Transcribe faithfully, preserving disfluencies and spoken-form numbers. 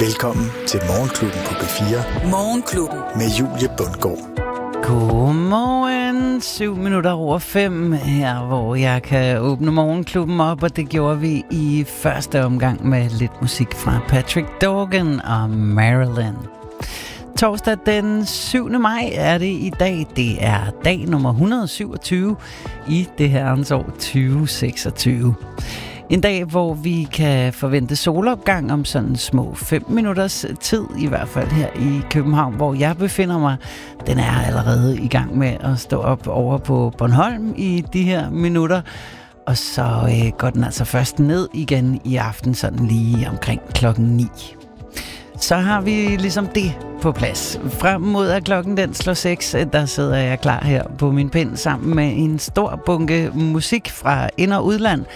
Velkommen til Morgenklubben på B fire. Morgenklubben. Med Julie Bundgaard. Godmorgen, syv minutter over fem her, hvor jeg kan åbne Morgenklubben op, og det gjorde vi i første omgang med lidt musik fra Patrick Dorgan og Marilyn. Torsdag den syvende maj er det i dag. Det er dag nummer et hundrede og syvogtyve i det herrens år tyve seksogtyve. En dag, hvor vi kan forvente solopgang om sådan små fem minutters tid, i hvert fald her i København, hvor jeg befinder mig. Den er allerede i gang med at stå op over på Bornholm i de her minutter. Og så øh, går den altså først ned igen i aften, sådan lige omkring klokken ni. Så har vi ligesom det på plads. Frem mod at klokken den slår seks, der sidder jeg klar her på min pind sammen med en stor bunke musik fra ind- og udland.